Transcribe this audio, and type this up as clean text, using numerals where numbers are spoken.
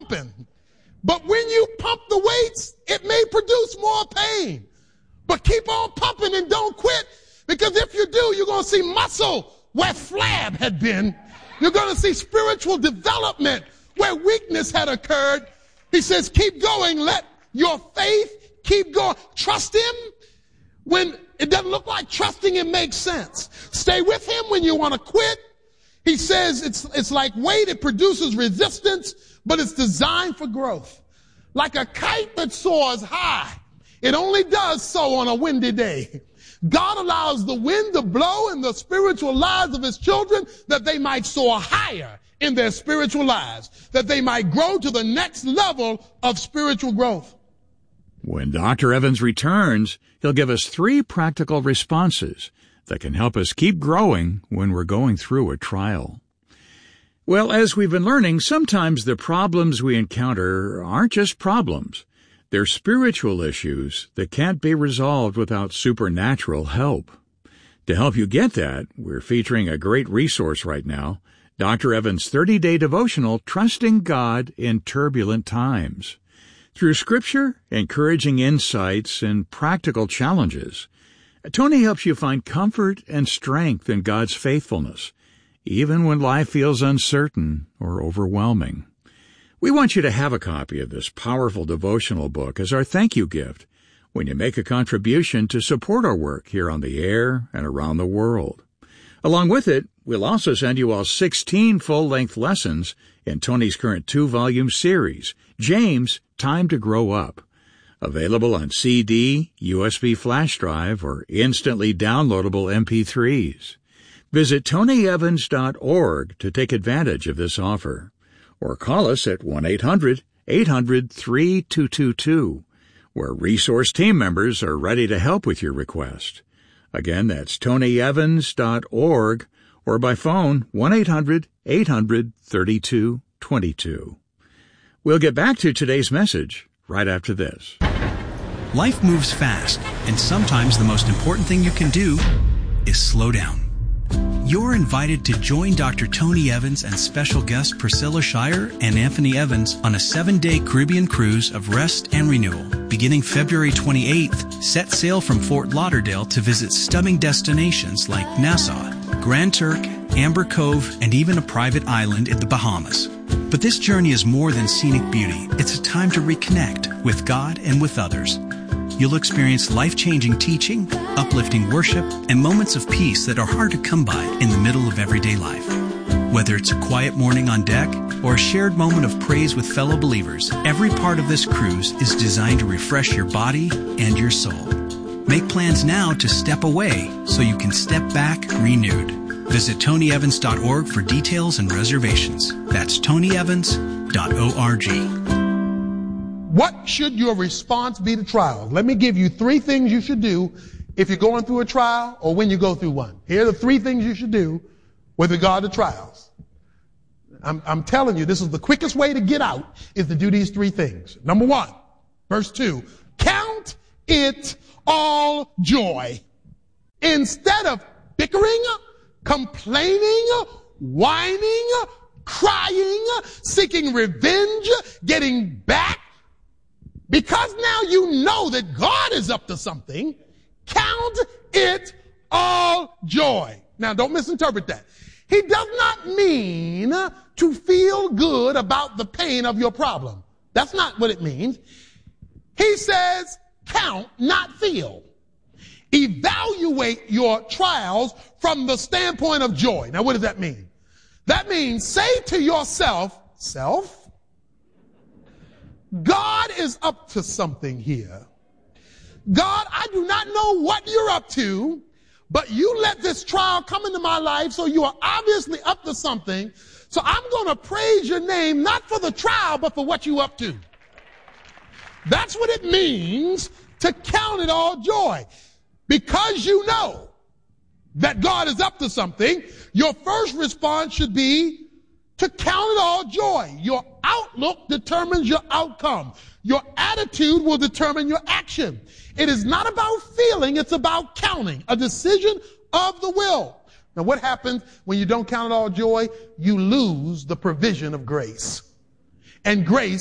pumping. But when you pump the weights, it may produce more pain. But keep on pumping and don't quit, because if you do, you're going to see muscle where flab had been. You're going to see spiritual development where weakness had occurred. He says, keep going. Let your faith keep going. Trust him when it doesn't look like trusting him makes sense. Stay with him when you want to quit. He says it's like weight. It produces resistance, but it's designed for growth. Like a kite that soars high, it only does so on a windy day. God allows the wind to blow in the spiritual lives of his children that they might soar higher in their spiritual lives, that they might grow to the next level of spiritual growth. When Dr. Evans returns, he'll give us 3 practical responses that can help us keep growing when we're going through a trial. Well, as we've been learning, sometimes the problems we encounter aren't just problems. They're spiritual issues that can't be resolved without supernatural help. To help you get that, we're featuring a great resource right now, Dr. Evans' 30-day devotional, Trusting God in Turbulent Times. Through Scripture, encouraging insights, and practical challenges, Tony helps you find comfort and strength in God's faithfulness, even when life feels uncertain or overwhelming. We want you to have a copy of this powerful devotional book as our thank you gift when you make a contribution to support our work here on the air and around the world. Along with it, we'll also send you all 16 full-length lessons in Tony's current 2-volume series, James, Time to Grow Up, available on CD, USB flash drive, or instantly downloadable MP3s. Visit TonyEvans.org to take advantage of this offer, or call us at 1-800-800-3222, where resource team members are ready to help with your request. Again, that's TonyEvans.org, or by phone 1-800-800-3222. We'll get back to today's message right after this. Life moves fast, and sometimes the most important thing you can do is slow down. You're invited to join Dr. Tony Evans and special guests Priscilla Shirer and Anthony Evans on a 7-day Caribbean cruise of rest and renewal. Beginning February 28th, set sail from Fort Lauderdale to visit stunning destinations like Nassau, Grand Turk, Amber Cove, and even a private island in the Bahamas. But this journey is more than scenic beauty. It's a time to reconnect with God and with others. You'll experience life-changing teaching, uplifting worship, and moments of peace that are hard to come by in the middle of everyday life. Whether it's a quiet morning on deck or a shared moment of praise with fellow believers, every part of this cruise is designed to refresh your body and your soul. Make plans now to step away so you can step back renewed. Visit TonyEvans.org for details and reservations. That's TonyEvans.org. What should your response be to trials? Let me give you 3 things you should do if you're going through a trial or when you go through one. Here are the 3 things you should do with regard to trials. I'm telling you, this is the quickest way to get out, is to do these 3 things. Number 1, verse 2, count it all joy. Instead of bickering, complaining, whining, crying, seeking revenge, getting back, because now you know that God is up to something, count it all joy. Now, don't misinterpret that. He does not mean to feel good about the pain of your problem. That's not what it means. He says count, not feel. Evaluate your trials from the standpoint of joy. Now, what does that mean? That means say to yourself, self, God is up to something here. God, I do not know what you're up to, but you let this trial come into my life, so you are obviously up to something. So I'm going to praise your name, not for the trial, but for what you're up to. That's what it means to count it all joy. Because you know that God is up to something, your first response should be to count it all joy. Your outlook determines your outcome. Your attitude will determine your action. It is not about feeling, it's about counting, a decision of the will. Now, what happens when you don't count it all joy? You lose the provision of grace. And grace